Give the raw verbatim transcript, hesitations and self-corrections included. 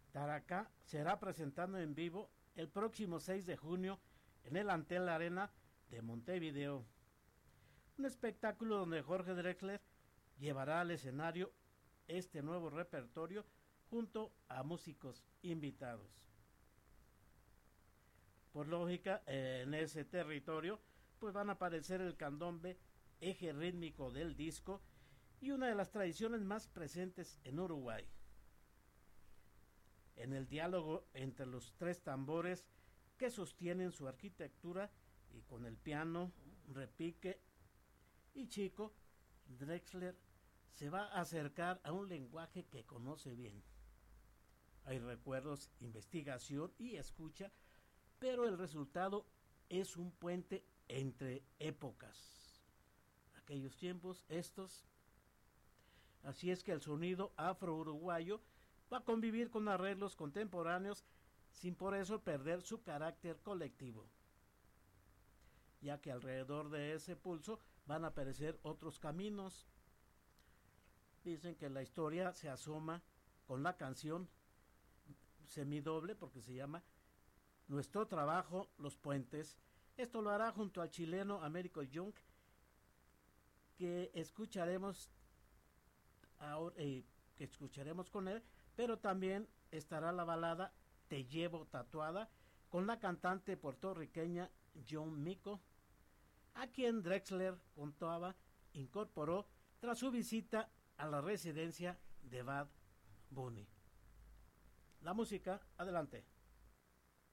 Taraka será presentando en vivo el próximo seis de junio en el Antel Arena de Montevideo. Un espectáculo donde Jorge Drexler llevará al escenario este nuevo repertorio junto a músicos invitados. Por lógica, en ese territorio pues van a aparecer el candombe, eje rítmico del disco y una de las tradiciones más presentes en Uruguay. En el diálogo entre los tres tambores que sostienen su arquitectura y con el piano, repique y chico, Drexler se va a acercar a un lenguaje que conoce bien. Hay recuerdos, investigación y escucha, pero el resultado es un puente entre épocas. Aquellos tiempos, estos. Así es que el sonido afro-uruguayo va a convivir con arreglos contemporáneos sin por eso perder su carácter colectivo, ya que alrededor de ese pulso van a aparecer otros caminos. Dicen que la historia se asoma con la canción semidoble, porque se llama Nuestro Trabajo, Los Puentes. Esto lo hará junto al chileno Américo Young, que escucharemos ahora, eh, que escucharemos con él, pero también estará la balada Te Llevo Tatuada con la cantante puertorriqueña John Mico, a quien Drexler contaba incorporó tras su visita a la residencia de Bad Bunny. La música, adelante.